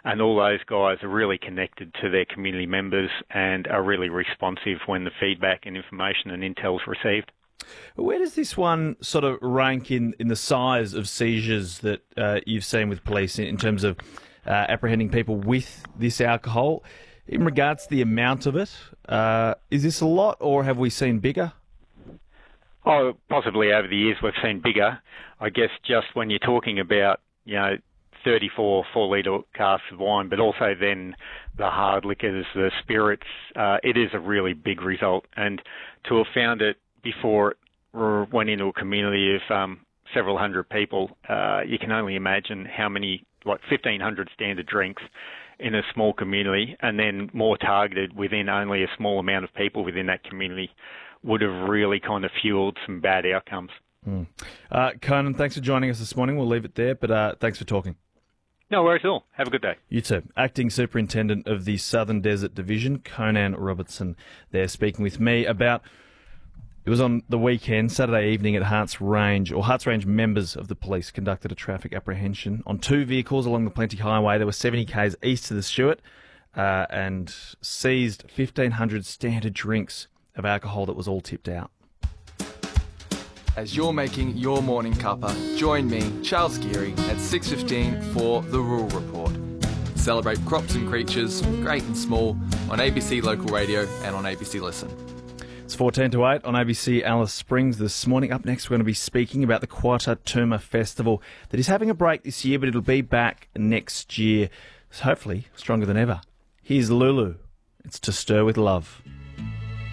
And all those guys are really connected to their community members and are really responsive when the feedback and information and intel's received. Where does this one sort of rank in the size of seizures that you've seen with police in terms of apprehending people with this alcohol? In regards to the amount of it, is this a lot or have we seen bigger? Oh, possibly over the years we've seen bigger. I guess just when you're talking about, 34 4-litre casks of wine, but also then the hard liquors, the spirits, it is a really big result. And to have found it before it went into a community of several hundred people, you can only imagine how many, 1,500 standard drinks in a small community, and then more targeted within only a small amount of people within that community would have really kind of fueled some bad outcomes. Conan, thanks for joining us this morning. We'll leave it there, but thanks for talking. No worries at all. Have a good day. You too. Acting Superintendent of the Southern Desert Division, Conan Robertson, there speaking with me about... It was on the weekend, Saturday evening at Harts Range, or Harts Range members of the police conducted a traffic apprehension on 2 vehicles along the Plenty Highway. There were 70 k's east of the Stewart and seized 1,500 standard drinks of alcohol that was all tipped out. As you're making your morning cuppa, join me, Charles Geary, at 6:15 for The Rural Report. Celebrate crops and creatures, great and small, on ABC Local Radio and on ABC Listen. It's 14 to 8 on ABC Alice Springs this morning. Up next, we're going to be speaking about the Quatta Turma Festival that is having a break this year, but it'll be back next year, hopefully stronger than ever. Here's Lulu. It's To Stir With Love.